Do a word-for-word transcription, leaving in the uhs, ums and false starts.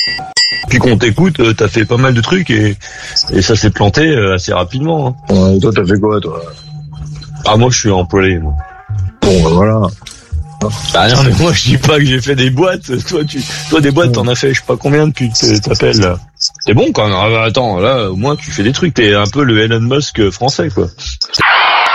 Puis qu'on t'écoute, euh, t'as fait pas mal de trucs et, et ça s'est planté euh, assez rapidement. Hein. Ouais, toi, t'as fait quoi, toi? Ah, moi, je suis employé, moi. Bon, bah voilà. Bah non, mais moi, je dis pas que j'ai fait des boîtes. Toi, tu, toi, des boîtes, t'en as fait, je sais pas combien depuis que t'appelles, là. C'est bon, quand même. Ah, bah, attends, là, au moins, tu fais des trucs. T'es un peu le Elon Musk français, quoi.